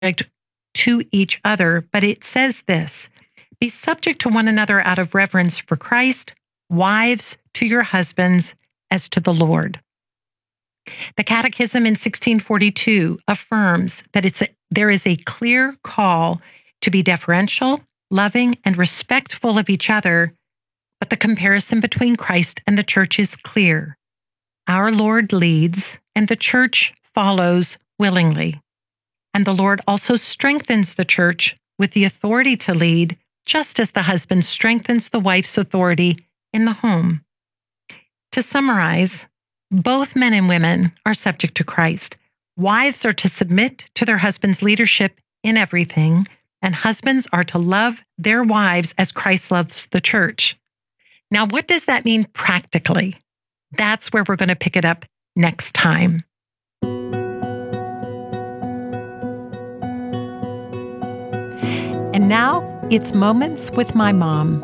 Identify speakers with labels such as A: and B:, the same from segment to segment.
A: to each other, but it says this: be subject to one another out of reverence for Christ, wives to your husbands as to the Lord. The Catechism in 1642 affirms that there is a clear call to be deferential, loving, and respectful of each other, but the comparison between Christ and the church is clear. Our Lord leads, and the church follows willingly. And the Lord also strengthens the church with the authority to lead, just as the husband strengthens the wife's authority in the home. To summarize, both men and women are subject to Christ. Wives are to submit to their husband's leadership in everything, and husbands are to love their wives as Christ loves the church. Now, what does that mean practically? That's where we're going to pick it up next time. And now it's Moments with my mom.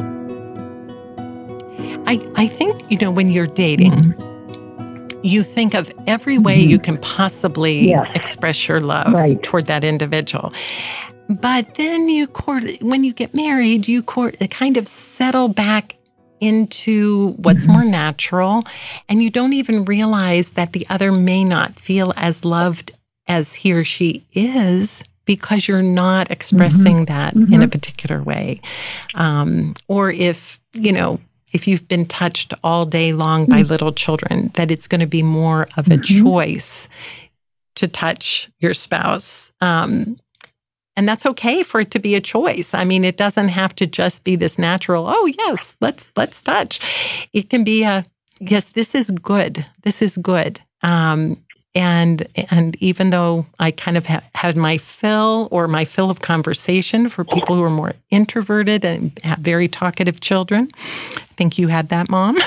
A: I think, when you're dating, you think of every way you can possibly express your love toward that individual. But then when you get married, you kind of settle back into what's more natural, and you don't even realize that the other may not feel as loved as he or she is because you're not expressing that in a particular way. Or if you've been touched all day long by little children, that it's going to be more of a choice to touch your spouse. And that's okay for it to be a choice. I mean, it doesn't have to just be this natural, oh, yes, let's touch. It can be yes, this is good. This is good. And even though I kind of had my fill of conversation for people who are more introverted and have very talkative children, I think you had that, Mom.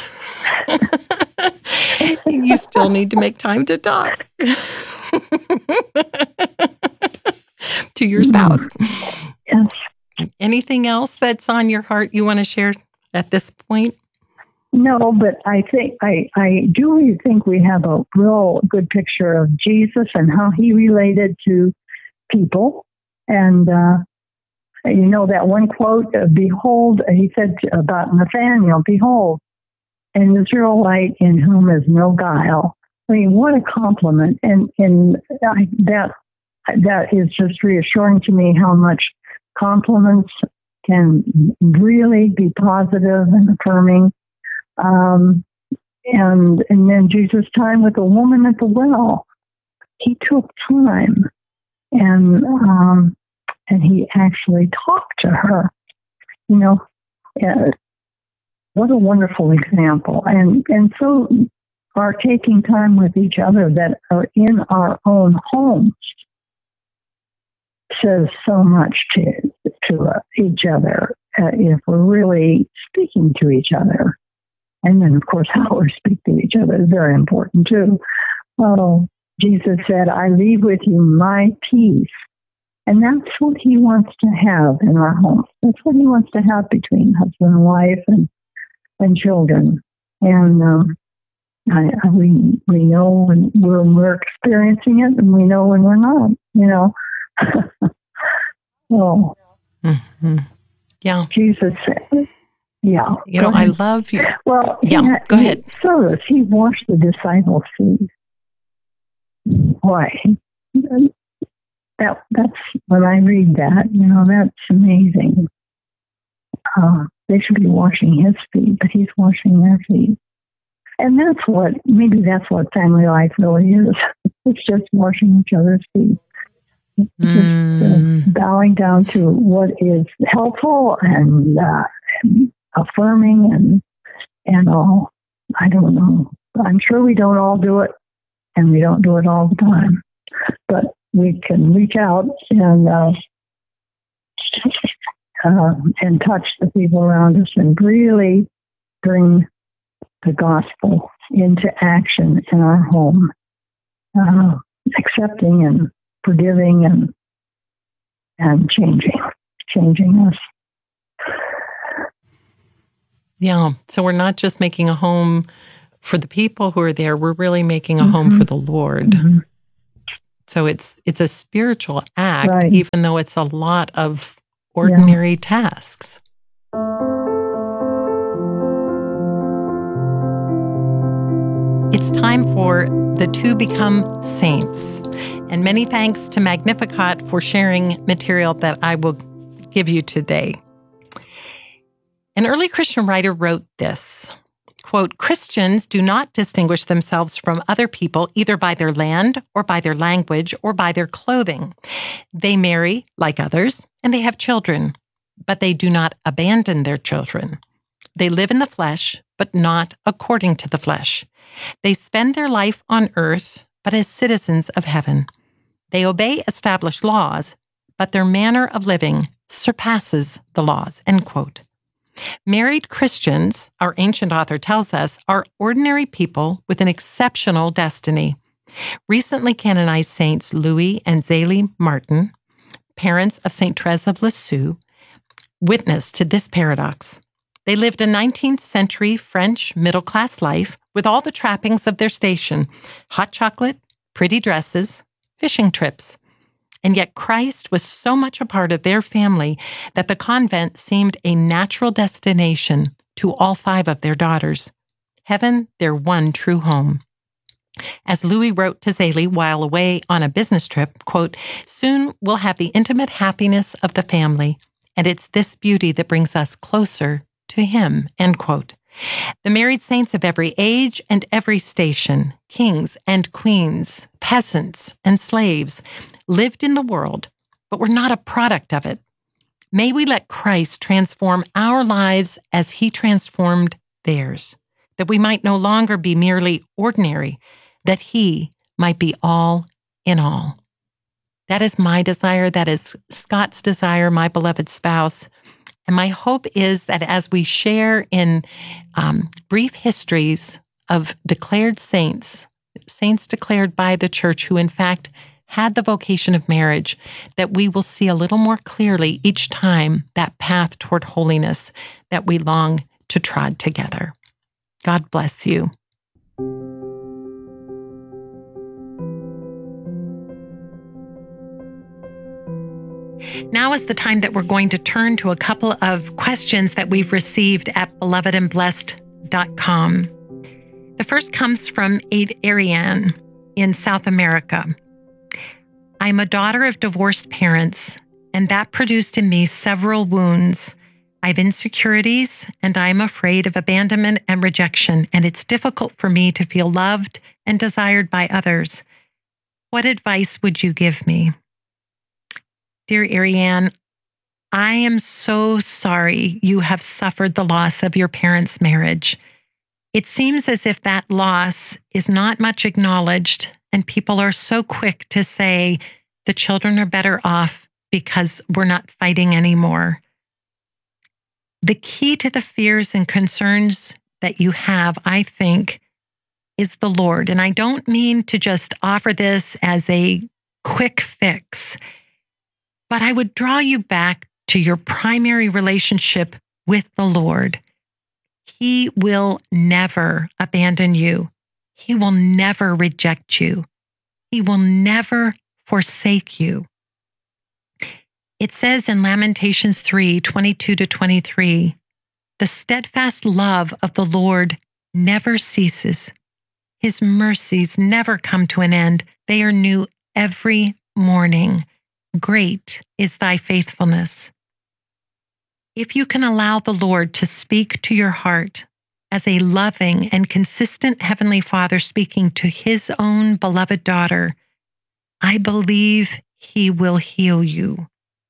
A: You still need to make time to talk to your spouse.
B: Yes.
A: Anything else that's on your heart you want to share at this point?
B: No, but I think I do think we have a real good picture of Jesus and how he related to people. And that one quote, behold, he said about Nathanael, behold, an Israelite in whom is no guile. I mean, what a compliment. And that is just reassuring to me how much compliments can really be positive and affirming. And then Jesus' time with the woman at the well, he took time and he actually talked to her. What a wonderful example. And so our taking time with each other that are in our own homes says so much to each other if we're really speaking to each other. And then, of course, how we speak to each other is very important, too. Oh, Jesus said, I leave with you my peace. And that's what he wants to have in our homes. That's what he wants to have between husband and wife and children. And we know when we're experiencing it, and we know when we're not, Oh.
A: Mm-hmm. Yeah.
B: Jesus said, yeah.
A: I love you.
B: Well,
A: go ahead.
B: He washed the disciples' feet. Why? That's when I read that, that's amazing. They should be washing his feet, but he's washing their feet. And that's what family life really is. It's just washing each other's feet. Just bowing down to what is helpful and affirming and all. I don't know. I'm sure we don't all do it, and we don't do it all the time. But we can reach out and touch the people around us and really bring the gospel into action in our home, accepting and forgiving and changing us.
A: Yeah. So we're not just making a home for the people who are there. We're really making a home for the Lord. Mm-hmm. So it's a spiritual act,
B: Right.
A: even though it's a lot of ordinary tasks. It's time for the To Become Saints. And many thanks to Magnificat for sharing material that I will give you today. An early Christian writer wrote this, quote, "Christians do not distinguish themselves from other people either by their land or by their language or by their clothing. They marry like others and they have children, but they do not abandon their children. They live in the flesh, but not according to the flesh. They spend their life on earth, but as citizens of heaven. They obey established laws, but their manner of living surpasses the laws," end quote. Married Christians, our ancient author tells us, are ordinary people with an exceptional destiny. Recently canonized Saints Louis and Zélie Martin, parents of Saint Thérèse of Lisieux, witness to this paradox. They lived a 19th century French middle-class life with all the trappings of their station: hot chocolate, pretty dresses, fishing trips. And yet Christ was so much a part of their family that the convent seemed a natural destination to all 5 of their daughters. Heaven, their one true home. As Louis wrote to Zélie while away on a business trip, quote, "Soon we'll have the intimate happiness of the family, and it's this beauty that brings us closer to him," end quote. The married saints of every age and every station, kings and queens, peasants and slaves, lived in the world, but were not a product of it. May we let Christ transform our lives as he transformed theirs, that we might no longer be merely ordinary, that he might be all in all. That is my desire. That is Scott's desire, my beloved spouse. And my hope is that as we share in brief histories of declared saints, saints declared by the church who in fact had the vocation of marriage, that we will see a little more clearly each time that path toward holiness that we long to trod together. God bless you. Now is the time that we're going to turn to a couple of questions that we've received at belovedandblessed.com. The first comes from Ariane in South America. "I'm a daughter of divorced parents, and that produced in me several wounds. I have insecurities, and I am afraid of abandonment and rejection, and it's difficult for me to feel loved and desired by others. What advice would you give me?" Dear Ariane, I am so sorry you have suffered the loss of your parents' marriage. It seems as if that loss is not much acknowledged, and people are so quick to say the children are better off because we're not fighting anymore. The key to the fears and concerns that you have, I think, is the Lord. And I don't mean to just offer this as a quick fix, but I would draw you back to your primary relationship with the Lord. He will never abandon you. He will never reject you. He will never forsake you. It says in Lamentations 3:22-23, "The steadfast love of the Lord never ceases. His mercies never come to an end. They are new every morning. Great is thy faithfulness." If you can allow the Lord to speak to your heart as a loving and consistent Heavenly Father speaking to his own beloved daughter, I believe he will heal you.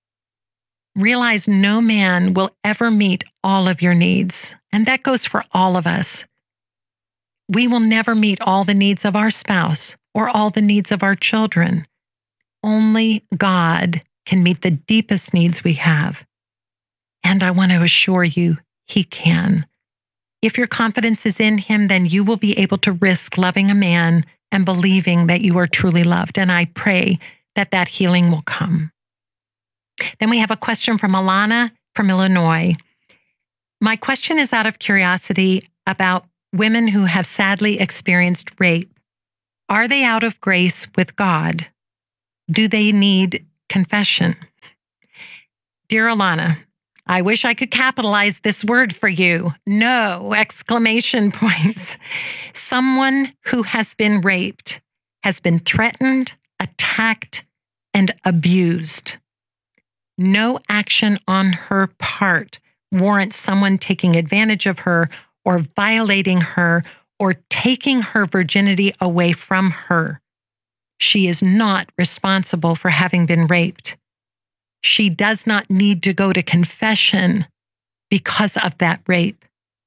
A: Realize no man will ever meet all of your needs, and that goes for all of us. We will never meet all the needs of our spouse or all the needs of our children. Only God can meet the deepest needs we have. And I want to assure you, he can. If your confidence is in him, then you will be able to risk loving a man and believing that you are truly loved. And I pray that that healing will come. Then we have a question from Alana from Illinois. My question is out of curiosity about women who have sadly experienced rape. Are they out of grace with God? Do they need confession? Dear Alana, I wish I could capitalize this word for you. No! Exclamation points. Someone who has been raped has been threatened, attacked, and abused. No action on her part warrants someone taking advantage of her or violating her or taking her virginity away from her. She is not responsible for having been raped. She does not need to go to confession because of that rape.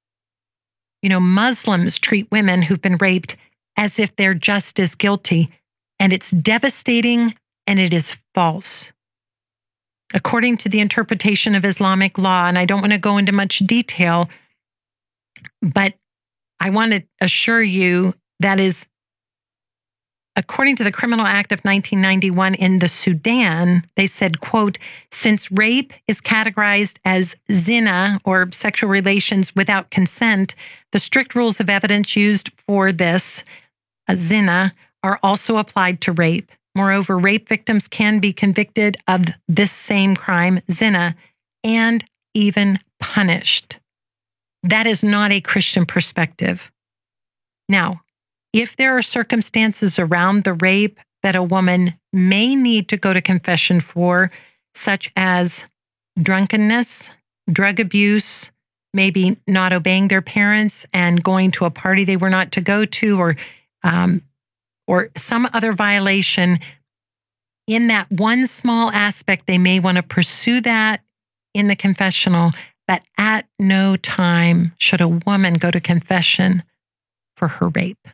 A: Muslims treat women who've been raped as if they're just as guilty, and it's devastating and it is false. According to the interpretation of Islamic law, and I don't want to go into much detail, but I want to assure you that is, according to the Criminal Act of 1991 in the Sudan, they said, quote, since rape is categorized as zina or sexual relations without consent, the strict rules of evidence used for this, zina, are also applied to rape. Moreover, rape victims can be convicted of this same crime, zina, and even punished. That is not a Christian perspective. Now, if there are circumstances around the rape that a woman may need to go to confession for, such as drunkenness, drug abuse, maybe not obeying their parents and going to a party they were not to go to, or some other violation, in that one small aspect, they may want to pursue that in the confessional, but at no time should a woman go to confession for her rape.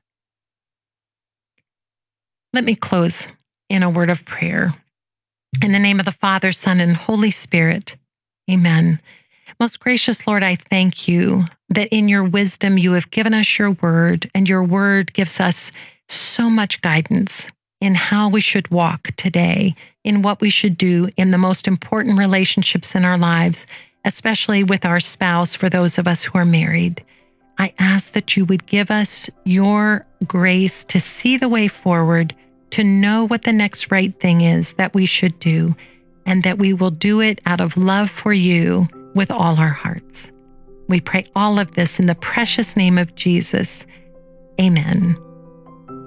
A: Let me close in a word of prayer. In the name of the Father, Son, and Holy Spirit, amen. Most gracious Lord, I thank you that in your wisdom you have given us your word, and your word gives us so much guidance in how we should walk today, in what we should do in the most important relationships in our lives, especially with our spouse, for those of us who are married. I ask that you would give us your grace to see the way forward, to know what the next right thing is that we should do, and that we will do it out of love for you with all our hearts. We pray all of this in the precious name of Jesus. Amen.